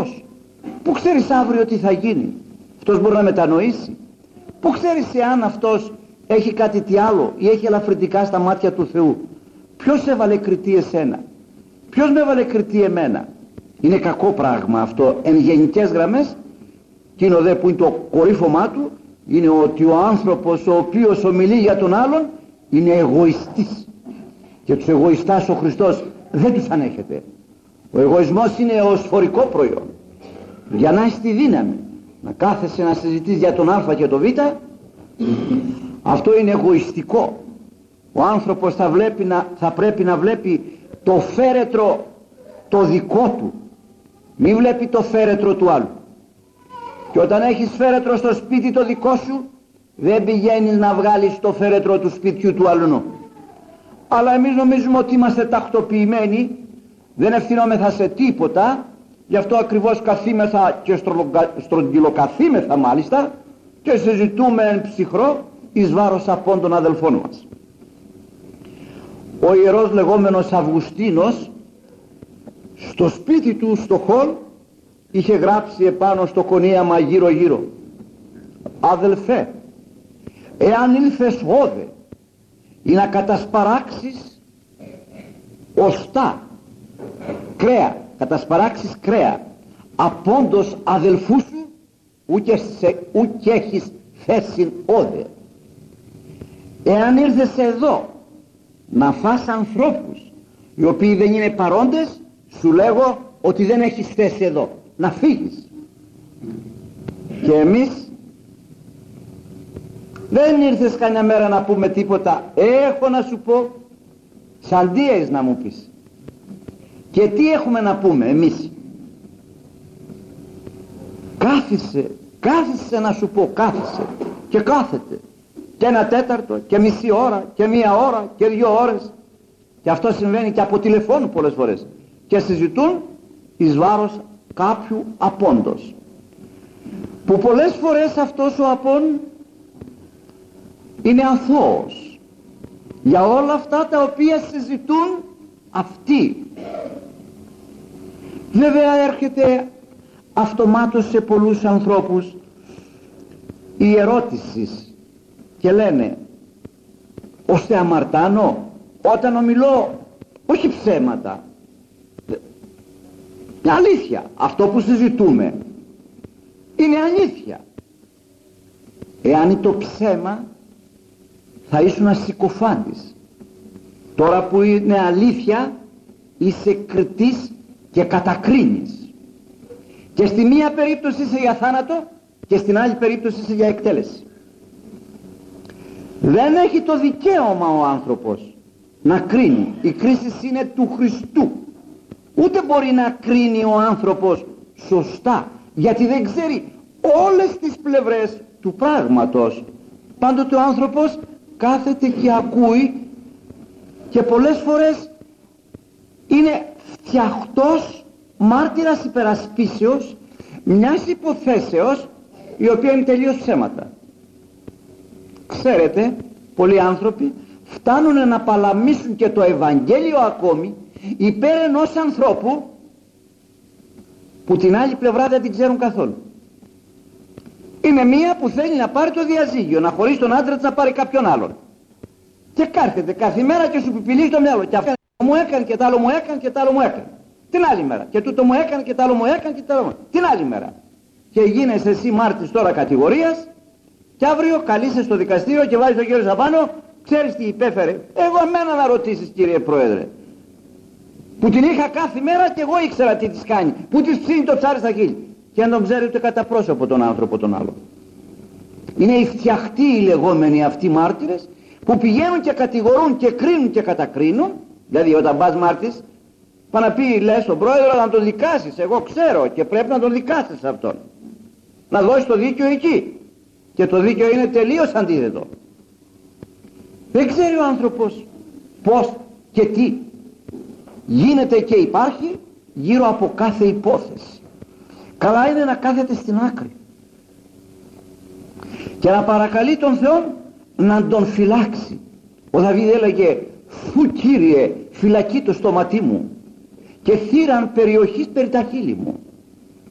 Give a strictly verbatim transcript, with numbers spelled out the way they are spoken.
αυτός? Πού ξέρεις αύριο τι θα γίνει? Αυτός μπορεί να μετανοήσει? Πού ξέρεις εάν αυτός έχει κάτι τι άλλο ή έχει ελαφρυντικά στα μάτια του Θεού? Ποιος έβαλε κριτή εσένα? Ποιος με έβαλε κριτή εμένα? Είναι κακό πράγμα αυτό εν γενικές γραμμές. Εκείνο δε που είναι το κορύφωμά του είναι ότι ο άνθρωπος ο οποίος ομιλεί για τον άλλον είναι εγωιστής, και τους εγωιστάς ο Χριστός δεν τους ανέχεται. Ο εγωισμός είναι οσφορικό προϊόν. Για να έχει τη δύναμη να κάθεσαι να συζητείς για τον Α και τον Β, αυτό είναι εγωιστικό. Ο άνθρωπος θα, βλέπει να, θα πρέπει να βλέπει το φέρετρο το δικό του, μη βλέπει το φέρετρο του άλλου. Και όταν έχεις φέρετρο στο σπίτι το δικό σου, δεν πηγαίνεις να βγάλεις το φέρετρο του σπιτιού του αλλού. Αλλά εμείς νομίζουμε ότι είμαστε τακτοποιημένοι, δεν ευθυνόμεθα σε τίποτα, γι' αυτό ακριβώς καθήμεθα και στρογγυλοκαθήμεθα μάλιστα και συζητούμε εν ψυχρό εις βάρος απόν των αδελφών μας. Ο ιερός λεγόμενος Αυγουστίνος στο σπίτι του στο χολ είχε γράψει επάνω στο κονίαμα γύρω γύρω: αδελφέ, εάν ήλθες όδε ή να κατασπαράξεις οστά κρέα, κατασπαράξεις κρέα απόντος αδελφού σου, ούκ έχεις θέση όδε. Εάν ήρθες εδώ να φας ανθρώπους οι οποίοι δεν είναι παρόντες, σου λέγω ότι δεν έχεις θέση εδώ, να φύγεις. Και εμείς δεν ήρθες κανένα μέρα να πούμε τίποτα. Έχω να σου πω, σαντίες να μου πεις. Και τι έχουμε να πούμε εμείς? Κάθισε, κάθισε να σου πω, κάθισε. Και κάθεται και ένα τέταρτο και μισή ώρα και μία ώρα και δύο ώρες, και αυτό συμβαίνει και από τηλεφώνου πολλές φορές, και συζητούν εις βάρος κάποιου απόντος, που πολλές φορές αυτός ο απόν είναι αθώος για όλα αυτά τα οποία συζητούν αυτοί. Βέβαια έρχεται αυτομάτως σε πολλούς ανθρώπους η ερώτηση και λένε: ώστε αμαρτάνω όταν ομιλώ όχι ψέματα, αλήθεια? Αυτό που συζητούμε είναι αλήθεια. Εάν είναι το ψέμα θα ήσουν συκοφάντης. Τώρα που είναι αλήθεια είσαι κριτής και κατακρίνεις. Και στη μία περίπτωση είσαι για θάνατο και στην άλλη περίπτωση είσαι για εκτέλεση. Δεν έχει το δικαίωμα ο άνθρωπος να κρίνει. Η κρίση είναι του Χριστού. Ούτε μπορεί να κρίνει ο άνθρωπος σωστά, γιατί δεν ξέρει όλες τις πλευρές του πράγματος. Πάντοτε ο άνθρωπος κάθεται και ακούει, και πολλές φορές είναι φτιαχτός μάρτυρας υπερασπίσεως μιας υποθέσεως η οποία είναι τελείως ψέματα. Ξέρετε, πολλοί άνθρωποι φτάνουν να παλαμίσουν και το Ευαγγέλιο ακόμη υπέρ ενός ανθρώπου που την άλλη πλευρά δεν την ξέρουν καθόλου. Είναι μία που θέλει να πάρει το διαζύγιο, να χωρίσει τον άντρα της να πάρει κάποιον άλλον, και κάθεται κάθε μέρα και σου πιπιλίζει το μυαλό, και αυτό μου έκανε και τ' άλλο μου έκανε και τ' άλλο μου έκανε. Την άλλη μέρα και τούτο μου έκανε και τ' άλλο μου έκανε και τ' άλλο μου. Την άλλη μέρα. Και γίνεσαι εσύ μάρτης τώρα κατηγορίας, και αύριο καλείσαι στο δικαστήριο και βάζεις τον κύριο Σαπάνο: ξέρεις τι υπέφερε? Εγώ εμένα να ρωτήσεις, κύριε Πρόεδρε, που την είχα κάθε μέρα και εγώ ήξερα τι της κάνει, που της ψήνει το ψάρι στα χείλη, και δεν τον ξέρει ούτε κατά πρόσωπο τον άνθρωπο τον άλλο. Είναι οι φτιαχτοί οι λεγόμενοι αυτοί μάρτυρες που πηγαίνουν και κατηγορούν και κρίνουν και κατακρίνουν. Δηλαδή όταν πας μάρτης, πά να πει, λες στον πρόεδρο να τον δικάσεις, εγώ ξέρω και πρέπει να τον δικάσεις αυτόν, να δώσεις το δίκαιο εκεί, και το δίκαιο είναι τελείως αντίθετο. Δεν ξέρει ο άνθρωπος πως και τι γίνεται και υπάρχει γύρω από κάθε υπόθεση. Καλά είναι να κάθεται στην άκρη και να παρακαλεί τον Θεό να τον φυλάξει. Ο Δαβίδ έλεγε: φου Κύριε, φυλακεί το στόματί μου και θύραν περιοχής περί τα χείλη μου.